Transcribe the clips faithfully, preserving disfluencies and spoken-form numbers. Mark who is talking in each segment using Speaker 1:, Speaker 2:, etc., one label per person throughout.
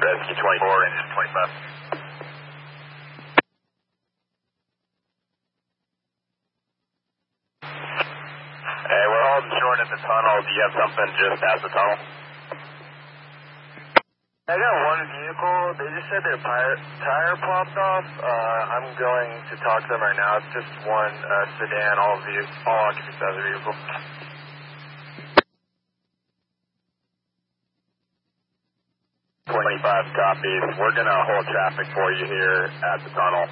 Speaker 1: Rescue twenty-four, engine twenty-five. Hey, we're holding short at the tunnel. Do you have something just past the tunnel?
Speaker 2: I got one vehicle. They just said their tire, tire popped off. Uh, I'm going to talk to them right now. It's just one uh, sedan, all vehicle, all occupants of the vehicle.
Speaker 1: twenty-five copies. We're going to hold traffic for you here at the tunnel.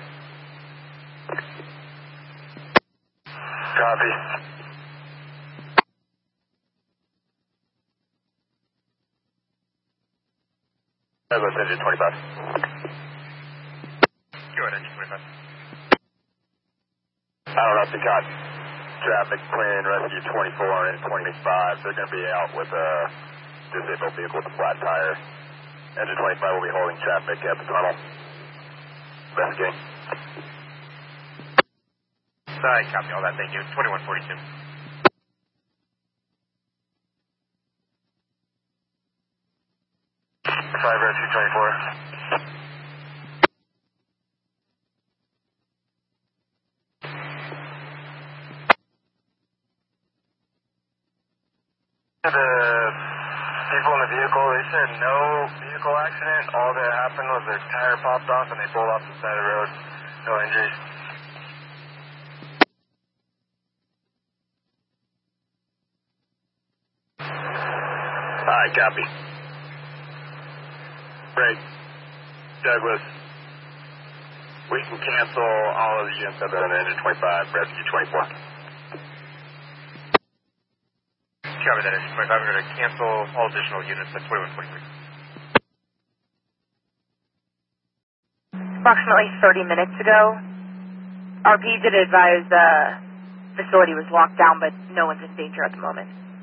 Speaker 2: Copy.
Speaker 1: Douglas, engine twenty-five.
Speaker 2: Go ahead, engine twenty-five.
Speaker 1: I don't know if you caught traffic clearing Rescue twenty-four and twenty-five. They're going to be out with a disabled vehicle with a flat tire. Engine twenty-five will be holding traffic at the tunnel. Investigating.
Speaker 2: Sorry, copy all that. Thank you. twenty-one forty-two. Five Rescue twenty-four. The people in the vehicle, they said no vehicle accident. All that happened was their tire popped off and they pulled off the side of the road. No injuries.
Speaker 1: Alright, copy. Great. Douglas, we can cancel all of the units other than engine twenty-five, Rescue twenty-four.
Speaker 2: Copy that, engine twenty-five. I'm going to cancel all additional units at twenty-one forty-three.
Speaker 3: Approximately thirty minutes ago, R P did advise the facility was locked down, but no one's in danger at the moment.